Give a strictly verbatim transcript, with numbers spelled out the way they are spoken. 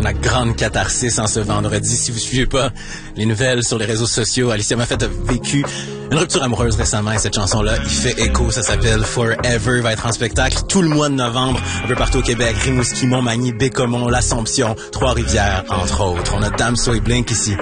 la grande catharsis en ce vendredi. Si vous suivez pas les nouvelles sur les réseaux sociaux, Alicia Moffett a vécu une rupture amoureuse récemment et cette chanson-là, il fait écho. Ça s'appelle Forever, va être en spectacle tout le mois de novembre, un peu partout au Québec, Rimouski, Montmagny, Bécomo, l'Assomption, Trois-Rivières, entre autres. On a Damso et Blink ici.